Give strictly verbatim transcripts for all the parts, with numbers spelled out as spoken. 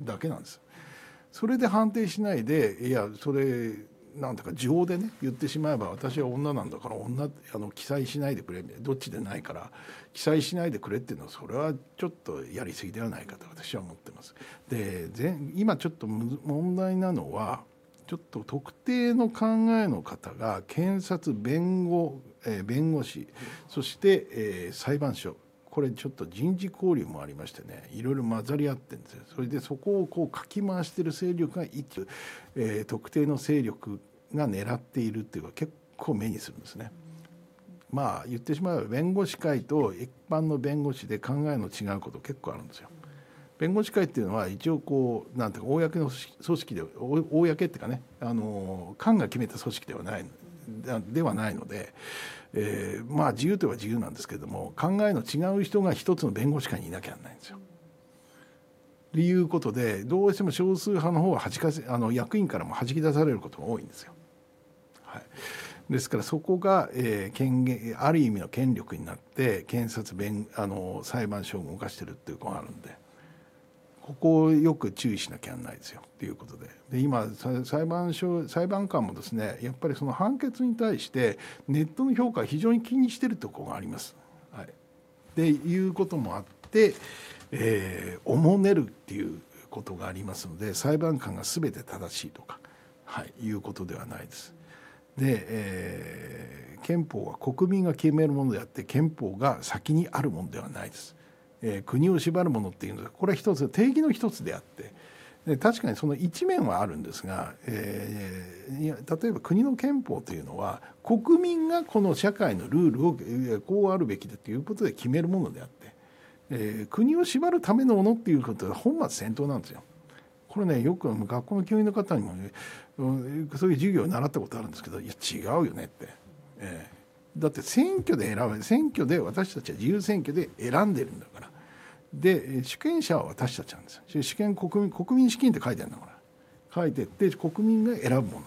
だけなんです。それで判定しないで、いやそれなんていうか情でね言ってしまえば、私は女なんだから女あの記載しないでくれ、どっちでないから記載しないでくれっていうのは、それはちょっとやりすぎではないかと私は思ってます。で今ちょっと問題なのは、ちょっと特定の考えの方が検察、弁護、えー、弁護士、そして、えー、裁判所、これちょっと人事交流もありましてね、いろいろ混ざり合ってるんですよ。それでそこをこうかき回している勢力が一、えー、特定の勢力が狙っているっていうのは結構目にするんですね。まあ言ってしまえば弁護士会と一般の弁護士で考えの違うこと結構あるんですよ。弁護士会っていうのは一応こうなんていうか公の組織で、公っていうかね、あの官が決めた組織ではないではないので、えー、まあ自由とは自由なんですけれども、考えの違う人が一つの弁護士会にいなきゃならないんですよ。ということで、どうしても少数派の方ははじかせあの役員からもはじき出されることが多いんですよ。はい、ですからそこが、えー、権限ある意味の権力になって検察弁あの裁判所を動かしてるっていうことがあるんで、ここをよく注意しなきゃならないですよということで、で今裁判所裁判官もですね、やっぱりその判決に対してネットの評価を非常に気にしているところがあります。はい、でいうこともあって、えー、おもねるっていうことがありますので、裁判官が全て正しいとか、はい、いうことではないです。で、えー、憲法は国民が決めるものであって、憲法が先にあるものではないです。えー、国を縛るものっていうのはこれは一つ定義の一つであって、で確かにその一面はあるんですが、えー、いや例えば国の憲法というのは国民がこの社会のルールを、えー、こうあるべきだということで決めるものであって、えー、国を縛るためのものっていうことは本末転倒なんですよ。これね、よく学校の教員の方にも、ね、そういう授業を習ったことあるんですけど、いや違うよねって、えー、だって選挙で選べ、選挙で私たちは自由選挙で選んでるんだから、で主権者は私たちなんですよ。主権国民国民主権って書いてあるんだから、書いてって国民が選ぶものなんて言って、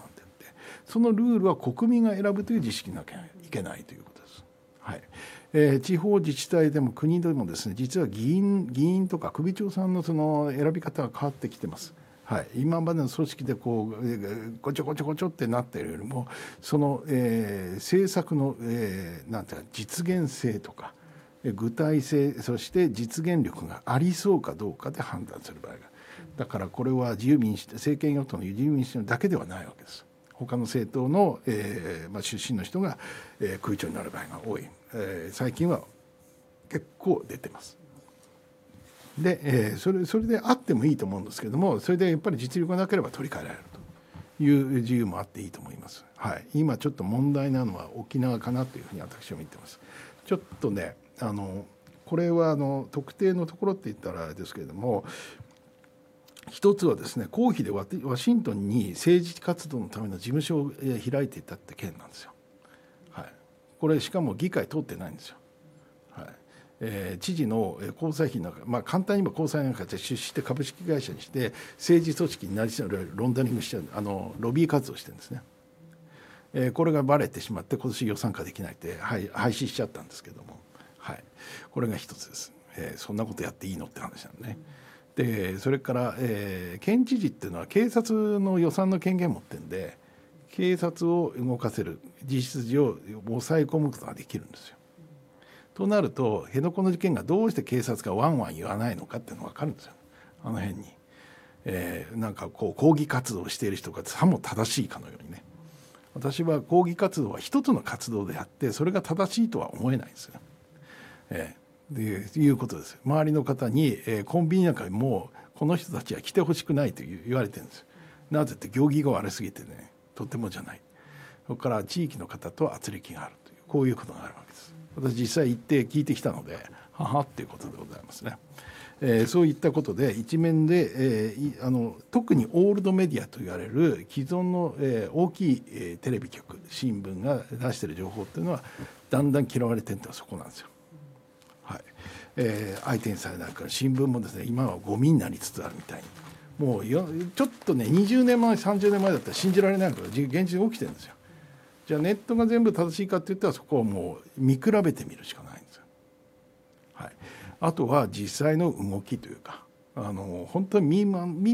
そのルールは国民が選ぶという自識なきゃいけないということです。はい、えー、地方自治体でも国でもですね、実は議員議員とか首長さんのその選び方が変わってきてます。はい、今までの組織でこうごちょごちょごちょってなっているよりも、その、えー、政策の、えー、なんていうか実現性とか具体性、そして実現力がありそうかどうかで判断する場合が、だからこれは自由民主政権与党の自由民主党だけではないわけです。他の政党の、えーまあ、出身の人が、えー、区長になる場合が多い、えー、最近は結構出てます。で、えー、それそれであってもいいと思うんですけれども、それでやっぱり実力がなければ取り替えられるという自由もあっていいと思います。はい、今ちょっと問題なのは沖縄かなというふうに私は見てます。ちょっとね、あのこれはあの特定のところって言ったらあれですけれども、一つはですね、公費でワシントンに政治活動のための事務所を開いていたって件なんですよ。はい、これしかも議会通ってないんですよ。はい、えー、知事の交際費なんか、まあ、簡単に言えば交際なんかで出資して株式会社にして政治組織になりつつロンダリングしてあのロビー活動してるんですね。えー、これがバレてしまって今年予算化できないって廃止しちゃったんですけども、はい、これが一つです。えー、そんなことやっていいのって話なのね。でそれから、えー、県知事っていうのは警察の予算の権限を持ってるんで、警察を動かせる実質上抑え込むことができるんですよ。となると辺野古の事件がどうして警察がワンワン言わないのかっていうのが分かるんですよ。あの辺に、えー、なんかこう抗議活動をしている人がさも正しいかのようにね。私は抗議活動は一つの活動であってそれが正しいとは思えないんですよ。えーということです。周りの方に、えー、コンビニなんかにもこの人たちは来てほしくないと言われてるんです。なぜって行儀が悪すぎてね、とてもじゃない。それから地域の方と圧力があるという、こういうことがあるわけです。私実際行って聞いてきたので、ははっていうことでございますね。えー、そういったことで一面で、えー、あの特にオールドメディアと言われる既存の、えー、大きい、えー、テレビ局新聞が出している情報っていうのはだんだん嫌われてるのはそこなんですよ。はい、えー、相手にされないから新聞もですね、今はゴミになりつつあるみたいに、もうよちょっとねにじゅうねんまえさんじゅうねんまえだったら信じられないから現実に起きてるんですよ。じゃあネットが全部正しいかっていったらそこはもう見比べてみるしかないんですよ。はい、あとは実際の動きというか、あの本当に見